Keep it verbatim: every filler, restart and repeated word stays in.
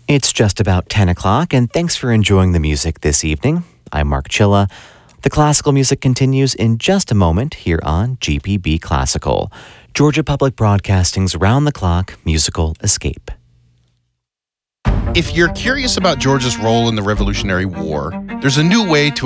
It's just about ten o'clock, and thanks for enjoying the music this evening. I'm Mark Chilla. The classical music continues in just a moment here on G P B Classical, Georgia Public Broadcasting's round-the-clock musical escape. If you're curious about Georgia's role in the Revolutionary War, there's a new way to